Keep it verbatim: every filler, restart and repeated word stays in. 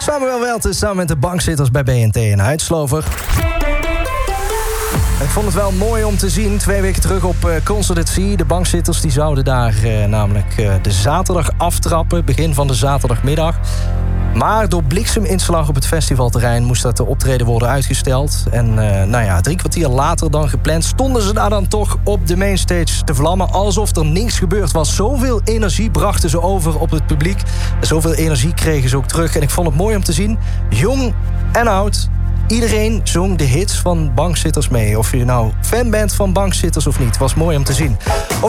Samuel Welten samen met de bankzitters bij B N T in Uitslover. Ik vond het wel mooi om te zien, twee weken terug op uh, Concert at Sea. De bankzitters die zouden daar uh, namelijk uh, de zaterdag aftrappen, begin van de zaterdagmiddag. Maar door blikseminslag op het festivalterrein moest dat optreden worden uitgesteld. En uh, nou ja, drie kwartier later dan gepland stonden ze daar dan toch op de mainstage te vlammen. Alsof er niks gebeurd was. Zoveel energie brachten ze over op het publiek. En zoveel energie kregen ze ook terug. En ik vond het mooi om te zien, jong en oud, iedereen zong de hits van bankzitters mee. Of je nou fan bent van bankzitters of niet, was mooi om te zien. Over